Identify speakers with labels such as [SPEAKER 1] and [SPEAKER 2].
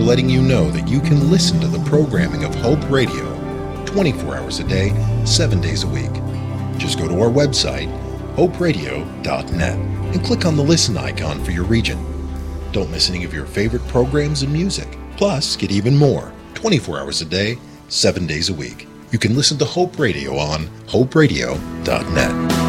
[SPEAKER 1] letting you know that you can listen to the programming of Hope Radio 24 hours a day, 7 days a week. Just go to our website, hoperadio.net, and click on the listen icon for your region. Don't miss any of your favorite programs and music. Plus, get even more 24 hours a day, 7 days a week. You can listen to Hope Radio on hoperadio.net.